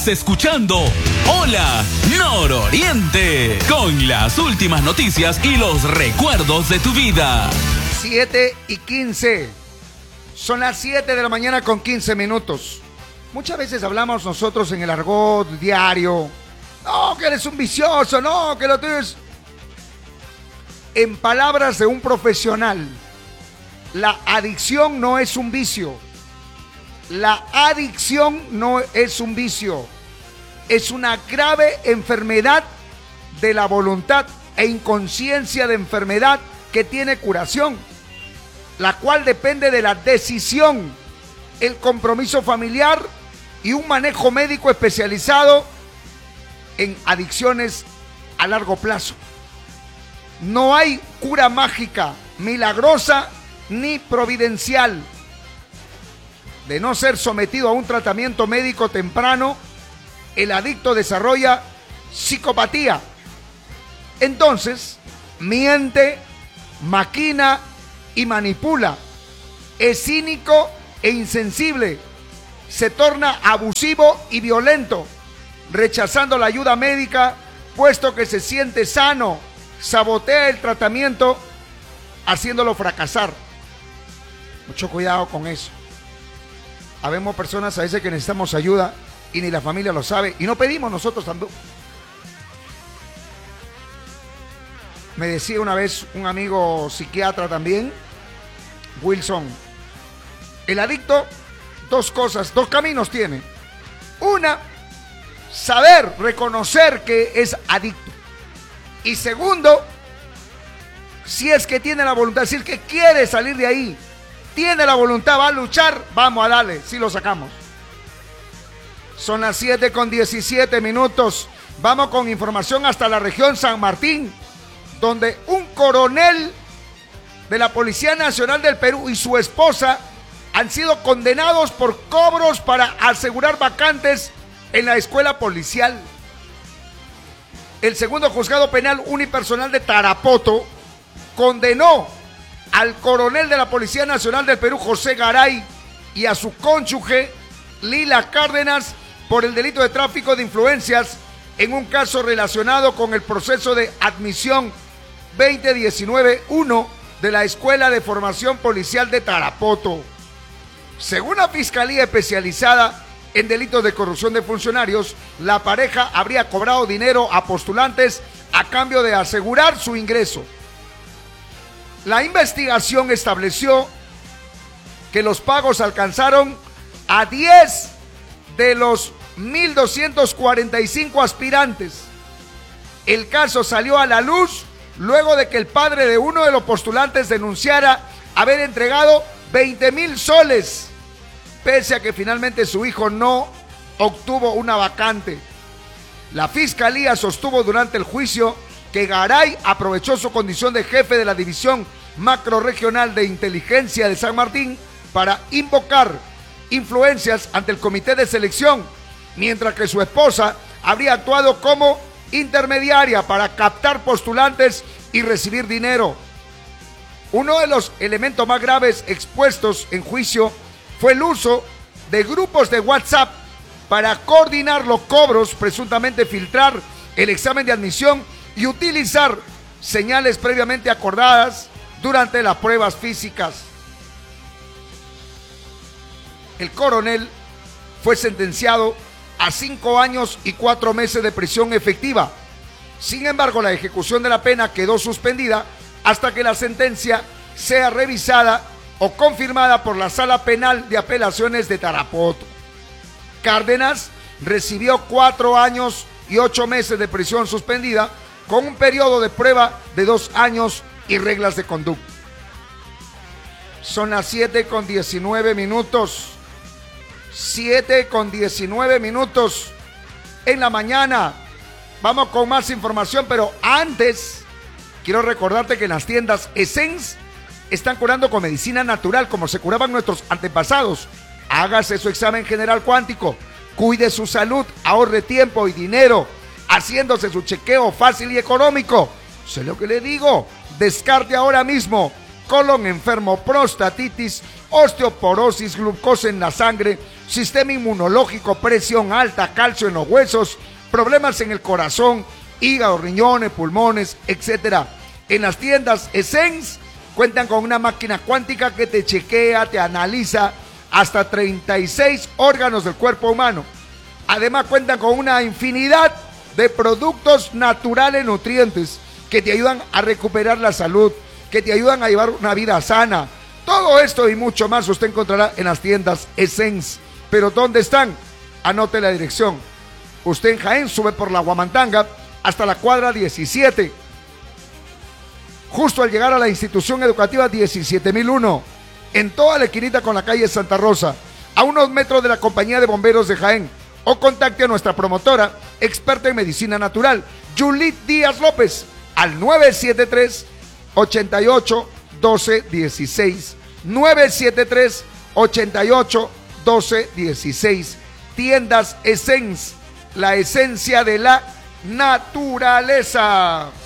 Escuchando Hola Nororiente, con las últimas noticias y los recuerdos de tu vida. 7:15. Son las 7 de la mañana con 15 minutos. Muchas veces hablamos nosotros en el argot diario. No, que eres un vicioso, no, que lo tuyo es... En palabras de un profesional, la adicción no es un vicio. La adicción no es un vicio. Es una grave enfermedad de la voluntad e inconsciencia de enfermedad que tiene curación, la cual depende de la decisión, el compromiso familiar y un manejo médico especializado en adicciones a largo plazo. No hay cura mágica, milagrosa ni providencial. De no ser sometido a un tratamiento médico temprano, el adicto desarrolla psicopatía. Entonces, miente, maquina y manipula. Es cínico e insensible. Se torna abusivo y violento, rechazando la ayuda médica, puesto que se siente sano. Sabotea el tratamiento, haciéndolo fracasar. Mucho cuidado con eso. Habemos personas a veces que necesitamos ayuda y ni la familia lo sabe y no pedimos nosotros tampoco. Me decía una vez un amigo psiquiatra también, Wilson, el adicto, dos caminos tiene. Una, saber, reconocer que es adicto. Y segundo, si es que tiene la voluntad, si es que quiere salir de ahí, tiene la voluntad, va a luchar, vamos a darle, si lo sacamos. Son las 7:17 minutos. Vamos con información hasta la región San Martín, donde un coronel de la Policía Nacional del Perú y su esposa han sido condenados por cobros para asegurar vacantes en la escuela policial. El segundo juzgado penal unipersonal de Tarapoto condenó al coronel de la Policía Nacional del Perú, José Garay, y a su cónyuge, Lila Cárdenas, por el delito de tráfico de influencias en un caso relacionado con el proceso de admisión 2019-1 de la Escuela de Formación Policial de Tarapoto. Según la Fiscalía Especializada en Delitos de Corrupción de Funcionarios, la pareja habría cobrado dinero a postulantes a cambio de asegurar su ingreso. La investigación estableció que los pagos alcanzaron a 10 de los 1,245 aspirantes. El caso salió a la luz luego de que el padre de uno de los postulantes denunciara haber entregado 20,000 soles, pese a que finalmente su hijo no obtuvo una vacante. La fiscalía sostuvo durante el juicio que Garay aprovechó su condición de jefe de la División Macrorregional de Inteligencia de San Martín para invocar influencias ante el comité de selección, mientras que su esposa habría actuado como intermediaria para captar postulantes y recibir dinero. Uno de los elementos más graves expuestos en juicio fue el uso de grupos de WhatsApp para coordinar los cobros, presuntamente filtrar el examen de admisión y utilizar señales previamente acordadas durante las pruebas físicas. El coronel fue sentenciado a 5 años y 4 meses de prisión efectiva. Sin embargo, la ejecución de la pena quedó suspendida hasta que la sentencia sea revisada o confirmada por la Sala Penal de Apelaciones de Tarapoto. Cárdenas recibió 4 años y 8 meses de prisión suspendida con un periodo de prueba de 2 años y reglas de conducta. Son las 7:19 minutos. 7:19 minutos en la mañana. Vamos con más información, pero antes quiero recordarte que en las tiendas Essence están curando con medicina natural como se curaban nuestros antepasados. Hágase su examen general cuántico, cuide su salud, ahorre tiempo y dinero, haciéndose su chequeo fácil y económico. Sé lo que le digo, descarte ahora mismo colon enfermo, prostatitis osteoporosis, glucosa en la sangre, sistema inmunológico, presión alta, calcio en los huesos, problemas en el corazón, hígado, riñones, pulmones, etc. En las tiendas Essence cuentan con una máquina cuántica que te chequea, te analiza hasta 36 órganos del cuerpo humano. Además cuentan con una infinidad de productos naturales nutrientes que te ayudan a recuperar la salud, que te ayudan a llevar una vida sana. Todo esto y mucho más usted encontrará en las tiendas Essence. ¿Pero dónde están? Anote la dirección. Usted en Jaén sube por la Huamantanga hasta la cuadra 17. Justo al llegar a la institución educativa 17001. En toda la esquinita con la calle Santa Rosa. A unos metros de la compañía de bomberos de Jaén. O contacte a nuestra promotora, experta en medicina natural, Julit Díaz López, al 973-88-1216. 973-88-1216. Tiendas Essence, la esencia de la naturaleza.